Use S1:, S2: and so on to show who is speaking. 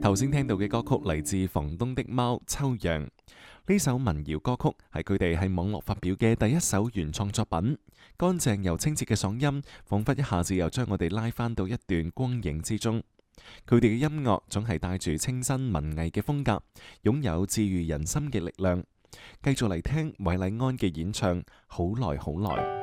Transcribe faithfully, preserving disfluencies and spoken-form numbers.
S1: 頭先聽到嘅歌曲嚟自房東的貓秋陽，呢首民謠歌曲係佢哋喺網絡發表嘅第一首原創作品，乾淨又清澈嘅嗓音，仿佛一下子又將我哋拉返到一段光影之中。佢哋嘅音樂總係帶住清新文藝嘅風格，擁有治癒人心嘅力量。繼續嚟聽韋禮安嘅演唱《好來好來》。